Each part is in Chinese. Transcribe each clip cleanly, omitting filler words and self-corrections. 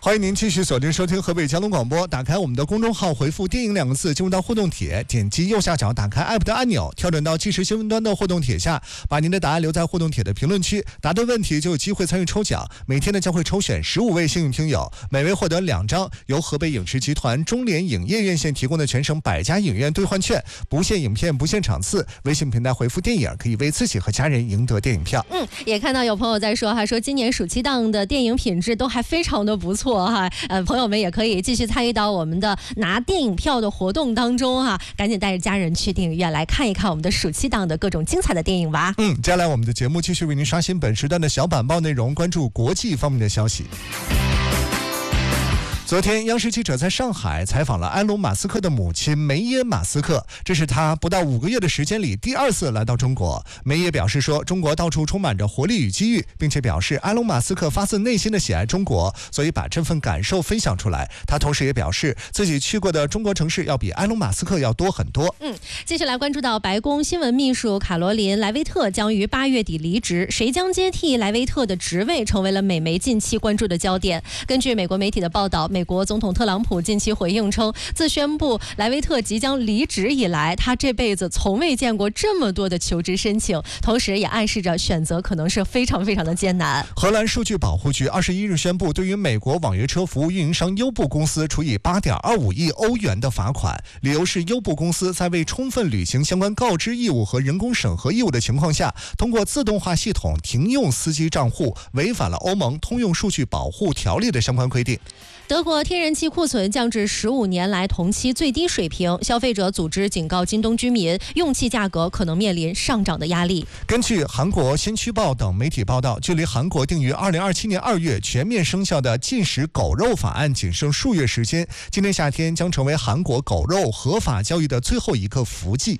欢迎您继续锁定收听河北交通广播，打开我们的公众号，回复电影2个字，进入到互动帖，点击右下角打开 app 的按钮，跳转到即时新闻端的互动帖下，把您的答案留在互动帖的评论区，答对问题就有机会参与抽奖。每天呢将会抽选15位幸运听友，每位获得2张由河北影视集团中联影业院线提供的全省100家影院兑换券，不限影片不限场次。微信平台回复电影，可以为自己和家人赢得电影票。 也看到有朋友在说哈，说今年暑期档的电影品质都还非常的不错哈，朋友们也可以继续参与到我们的拿电影票的活动当中哈，赶紧带着家人去电影院来看一看我们的暑期档的各种精彩的电影吧。 接下来我们的节目继续为您刷新本时段的小板报内容，关注国际方面的消息。昨天，央视记者在上海采访了埃隆·马斯克的母亲梅耶·马斯克，这是他不到5个月的时间里第2次来到中国。梅耶表示说，中国到处充满着活力与机遇，并且表示埃隆·马斯克发自内心的喜爱中国，所以把这份感受分享出来。他同时也表示，自己去过的中国城市要比埃隆·马斯克要多很多。 接下来关注到白宫新闻秘书卡罗琳·莱维特将于8月底离职，谁将接替莱维特的职位，成为了美媒近期关注的焦点。根据美国媒体的报道，美国总统特朗普近期回应称，自宣布莱维特即将离职以来，他这辈子从未见过这么多的求职申请，同时也暗示着选择可能是非常非常的艰难。 荷兰数据保护局21日宣布，对于美国网约车服务运营商优步公司处以8.25亿欧元的罚款，理由是优步公司在未充分履行相关告知义务和人工审核义务的情况下，通过自动化系统停用司机账户，违反了欧盟通用数据保护条例的相关规定。 德国天然气库存降至15年来同期最低水平，消费者组织警告今冬居民，用气价格可能面临上涨的压力。 根据韩国先驱报等媒体报道，距离韩国定于2027年2月全面生效的禁食狗肉法案仅剩数月时间，今年夏天将成为韩国狗肉合法交易的最后一个伏季。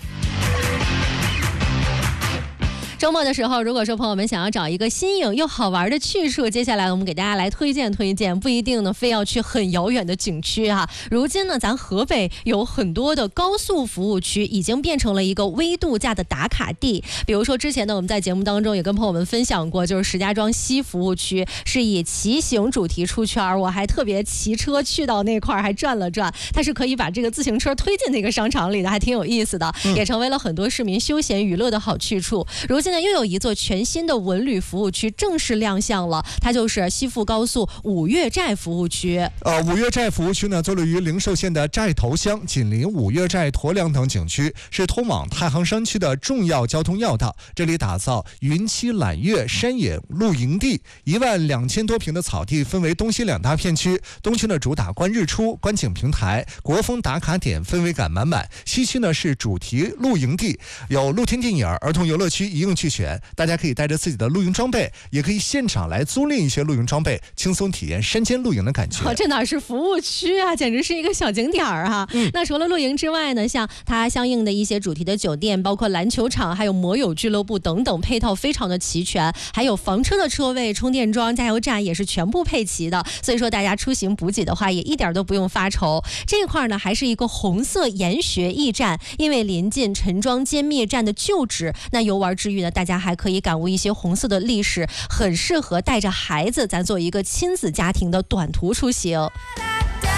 周末的时候，如果说朋友们想要找一个新颖又好玩的去处，接下来我们给大家来推荐，不一定呢非要去很遥远的景区哈。如今呢，咱河北有很多的高速服务区已经变成了一个微度假的打卡地。比如说之前呢，我们在节目当中也跟朋友们分享过，就是石家庄西服务区是以骑行主题出圈，我还特别骑车去到那块还转了转，它是可以把这个自行车推进那个商场里的，还挺有意思的，也成为了很多市民休闲娱乐的好去处。如今呢，又有一座全新的文旅服务区正式亮相了，它就是西富高速五岳寨服务区。 五岳寨服务区呢，坐落于灵寿县的寨头乡，紧邻五岳寨、驮粮等景区，是通往太行山区的重要交通要道。这里打造云栖揽月山野露营地，12000多平的草地分为东西2大片区。东区呢主打观日出、观景平台、国风打卡点，氛围感满满。西区呢是主题露营地，有露天电影、儿童游乐区一应俱全。大家可以带着自己的露营装备，也可以现场来租赁一些露营装备，轻松体验山间露营的感觉。 这哪是服务区啊，简直是一个小景点哈。那除了露营之外呢，像它相应的一些主题的酒店，包括篮球场，还有摩友俱乐部等等，配套非常的齐全，还有房车的车位、充电桩、加油站也是全部配齐的。所以说大家出行补给的话，也一点都不用发愁。这块呢还是一个红色研学驿站，因为临近陈庄歼灭战的旧址，那游玩之余呢，大家还可以感悟一些红色的历史，很适合带着孩子咱做一个亲子家庭的短途出行。